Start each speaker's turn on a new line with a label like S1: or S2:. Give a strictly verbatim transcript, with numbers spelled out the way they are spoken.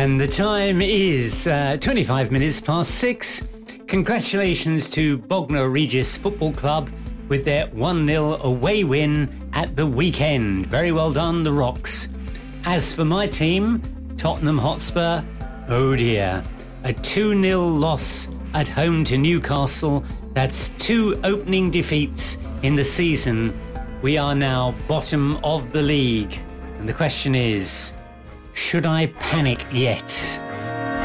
S1: And the time is uh, twenty-five minutes past six. Congratulations to Bognor Regis Football Club with their one nil away win at the weekend. Very well done, the Rocks. As for my team, Tottenham Hotspur, oh dear, a two nil loss at home to Newcastle. That's two opening defeats in the season. We are now bottom of the league. And the question is, should I panic yet?